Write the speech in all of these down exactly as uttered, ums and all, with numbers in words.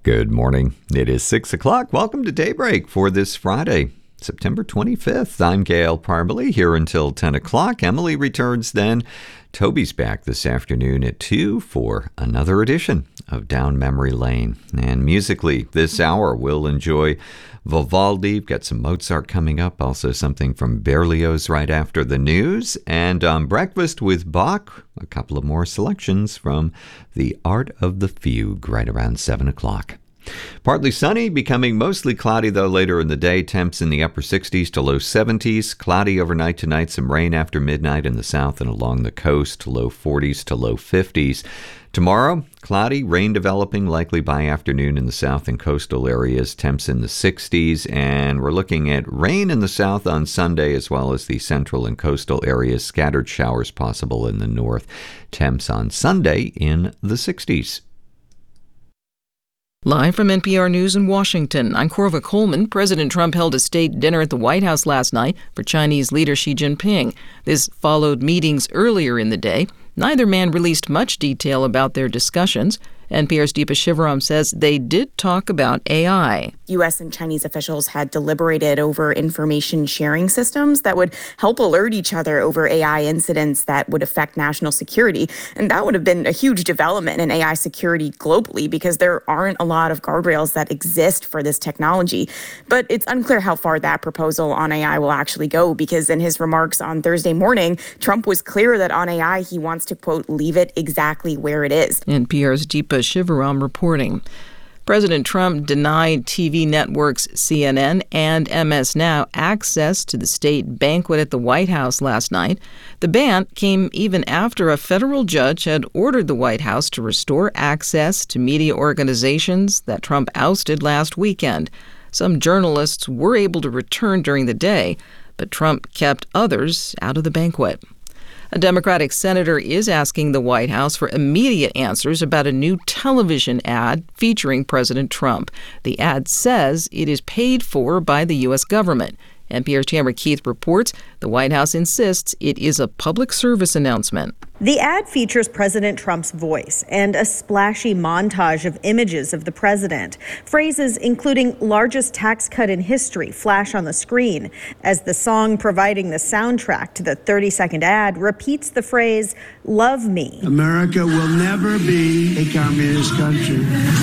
Good morning. It is six o'clock. Welcome to Daybreak for this Friday, September twenty-fifth. I'm Gail Parmalee here until ten o'clock. Emily returns then. Toby's back this afternoon at two for another edition of Down Memory Lane. And musically, this hour we'll enjoy Vivaldi. We've got some Mozart coming up, also something from Berlioz right after the news. And on Breakfast with Bach, a couple of more selections from The Art of the Fugue right around seven o'clock. Partly sunny, becoming mostly cloudy, though, later in the day. Temps in the upper sixties to low seventies. Cloudy overnight tonight. Some rain after midnight in the south and along the coast. Low forties to low fifties. Tomorrow, cloudy, rain developing likely by afternoon in the south and coastal areas. Temps in the sixties. And we're looking at rain in the south on Sunday as well as the central and coastal areas. Scattered showers possible in the north. Temps on Sunday in the sixties. Live from N P R News in Washington, I'm Corva Coleman. President Trump held a state dinner at the White House last night for Chinese leader Xi Jinping. This followed meetings earlier in the day. Neither man released much detail about their discussions. N P R's Deepa Shivaram says they did talk about A I. U S and Chinese officials had deliberated over information sharing systems that would help alert each other over A I incidents that would affect national security. And that would have been a huge development in A I security globally because there aren't a lot of guardrails that exist for this technology. But it's unclear how far that proposal on A I will actually go because in his remarks on Thursday morning, Trump was clear that on A I he wants to, quote, leave it exactly where it is. N P R's Deepa Shivaram reporting. President Trump denied T V networks C N N and M S Now access to the state banquet at the White House last night. The ban came even after a federal judge had ordered the White House to restore access to media organizations that Trump ousted last weekend. Some journalists were able to return during the day, but Trump kept others out of the banquet. A Democratic senator is asking the White House for immediate answers about a new television ad featuring President Trump. The ad says it is paid for by the U S government. N P R's Tamara Keith reports the White House insists it is a public service announcement. The ad features President Trump's voice and a splashy montage of images of the president. Phrases including largest tax cut in history flash on the screen as the song providing the soundtrack to the thirty-second ad repeats the phrase, "Love me." America will never be a communist country.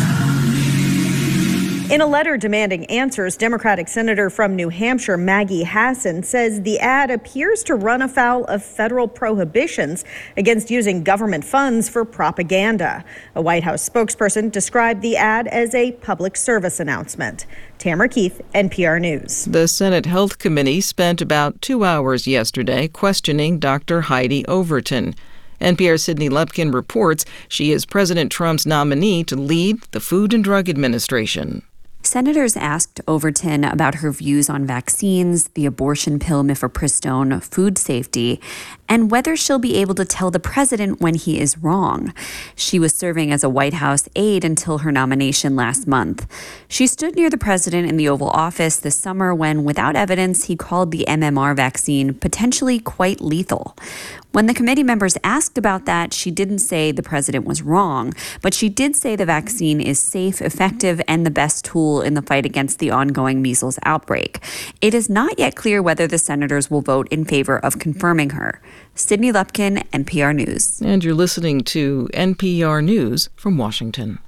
In a letter demanding answers, Democratic Senator from New Hampshire, Maggie Hassan, says the ad appears to run afoul of federal prohibitions against using government funds for propaganda. A White House spokesperson described the ad as a public service announcement. Tamara Keith, N P R News. The Senate Health Committee spent about two hours yesterday questioning Doctor Heidi Overton. N P R's Sydney Lupkin reports she is President Trump's nominee to lead the Food and Drug Administration. Senators asked Overton about her views on vaccines, the abortion pill mifepristone, food safety, and whether she'll be able to tell the president when he is wrong. She was serving as a White House aide until her nomination last month. She stood near the president in the Oval Office this summer when, without evidence, he called the M M R vaccine potentially quite lethal. When the committee members asked about that, she didn't say the president was wrong, but she did say the vaccine is safe, effective, and the best tool in the fight against the ongoing measles outbreak. It is not yet clear whether the senators will vote in favor of confirming her. Sydney Lupkin, N P R News. And you're listening to N P R News from Washington.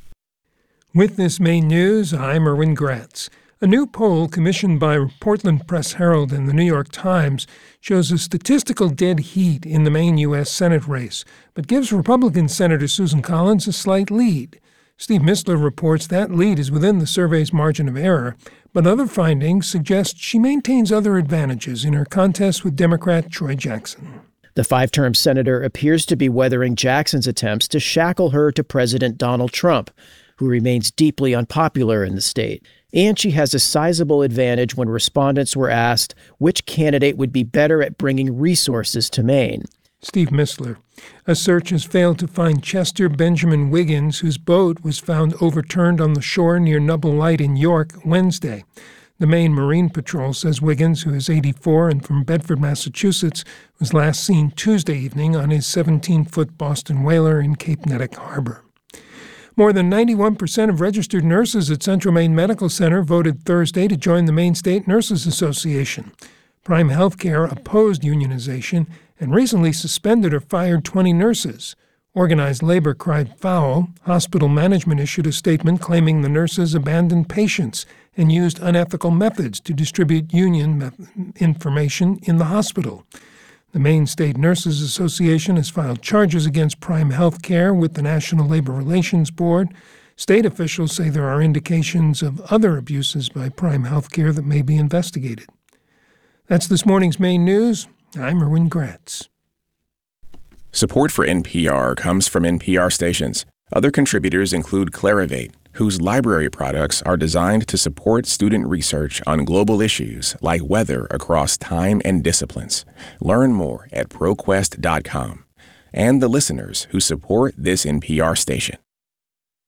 With this main news, I'm Erwin Gratz. A new poll commissioned by Portland Press Herald and the New York Times shows a statistical dead heat in the main U S Senate race, but gives Republican Senator Susan Collins a slight lead. Steve Mistler reports that lead is within the survey's margin of error, but other findings suggest she maintains other advantages in her contest with Democrat Troy Jackson. The five-term senator appears to be weathering Jackson's attempts to shackle her to President Donald Trump, who remains deeply unpopular in the state. And she has a sizable advantage when respondents were asked which candidate would be better at bringing resources to Maine. Steve Mistler. A search has failed to find Chester Benjamin Wiggins, whose boat was found overturned on the shore near Nubble Light in York Wednesday. The Maine Marine Patrol says Wiggins, who is eighty-four and from Bedford, Massachusetts, was last seen Tuesday evening on his seventeen-foot Boston whaler in Cape Nettic Harbor. More than ninety-one percent of registered nurses at Central Maine Medical Center voted Thursday to join the Maine State Nurses Association. Prime Healthcare opposed unionization and recently suspended or fired twenty nurses. Organized labor cried foul. Hospital management issued a statement claiming the nurses abandoned patients and used unethical methods to distribute union me- information in the hospital. The Maine State Nurses Association has filed charges against Prime Healthcare with the National Labor Relations Board. State officials say there are indications of other abuses by Prime Healthcare that may be investigated. That's this morning's Maine News. I'm Erwin Gratz. Support for N P R comes from N P R stations. Other contributors include Clarivate, whose library products are designed to support student research on global issues like weather across time and disciplines. Learn more at ProQuest dot com. And the listeners who support this N P R station.